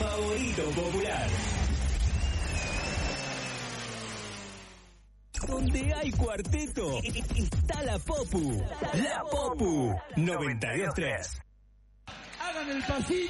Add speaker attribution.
Speaker 1: favorito popular. Donde hay cuarteto, está la Popu. La Popu 92.3.
Speaker 2: Hagan el pasito.